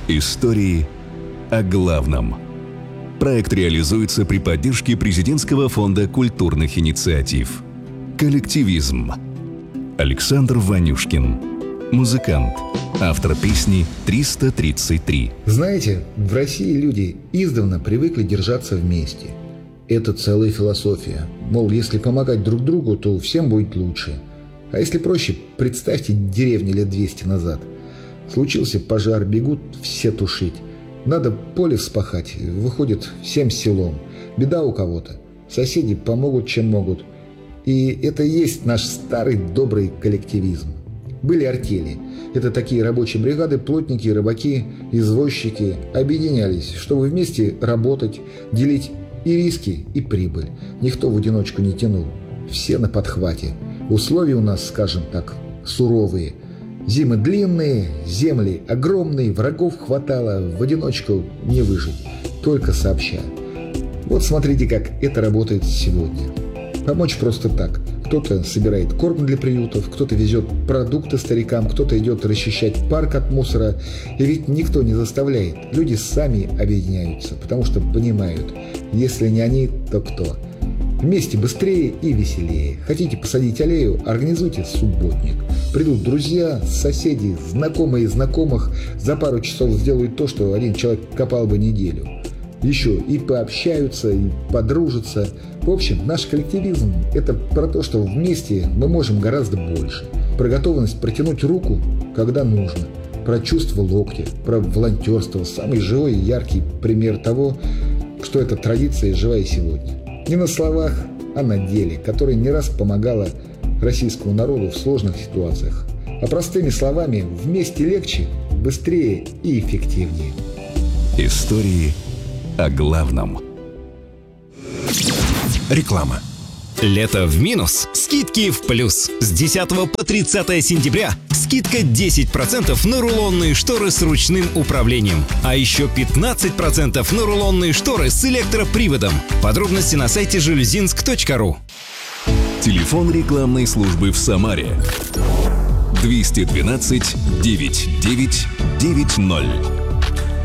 Истории о главном. Проект реализуется при поддержке Президентского фонда культурных инициатив. Коллективизм. Александр Ванюшкин. Музыкант. Автор песни «333». Знаете, в России люди издавна привыкли держаться вместе. Это целая философия. Мол, если помогать друг другу, то всем будет лучше. А если проще, представьте деревню лет 200 назад. Случился пожар, бегут все тушить. Надо поле вспахать, выходит всем селом. Беда у кого-то. Соседи помогут, чем могут. И это и есть наш старый добрый коллективизм. Были артели. Это такие рабочие бригады, плотники, рыбаки, извозчики объединялись, чтобы вместе работать, делить и риски, и прибыль. Никто в одиночку не тянул. Все на подхвате. Условия у нас, скажем так, суровые. Зимы длинные, земли огромные, врагов хватало, в одиночку не выжить, только сообща. Вот смотрите, как это работает сегодня. Помочь просто так. Кто-то собирает корм для приютов, кто-то везет продукты старикам, кто-то идет расчищать парк от мусора. И ведь никто не заставляет. Люди сами объединяются, потому что понимают, если не они, то кто? Вместе быстрее и веселее. Хотите посадить аллею? Организуйте субботник. Придут друзья, соседи, знакомые знакомых. За пару часов сделают то, что один человек копал бы неделю. Еще и пообщаются, и подружатся. В общем, наш коллективизм – это про то, что вместе мы можем гораздо больше. Про готовность протянуть руку, когда нужно. Про чувство локтя, про волонтерство. Самый живой и яркий пример того, что эта традиция жива и сегодня. Не на словах, а на деле, которое не раз помогало российскому народу в сложных ситуациях. А простыми словами, вместе легче, быстрее и эффективнее. Истории о главном. Реклама. Лето в минус, скидки в плюс. С 10 по 30 сентября скидка 10% на рулонные шторы с ручным управлением. А еще 15% на рулонные шторы с электроприводом. Подробности на сайте железинск.ру. Телефон рекламной службы в Самаре. 212 9990.